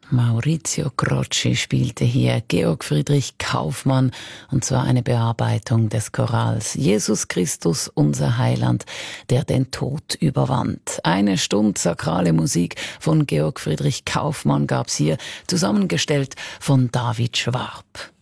Maurizio Crocci spielte hier Georg Friedrich Kaufmann, und zwar eine Bearbeitung des Chorals Jesus Christus, unser Heiland, der den Tod überwand. Eine Stunde sakrale Musik von Georg Friedrich Kaufmann gab's hier, zusammengestellt von David Schwab.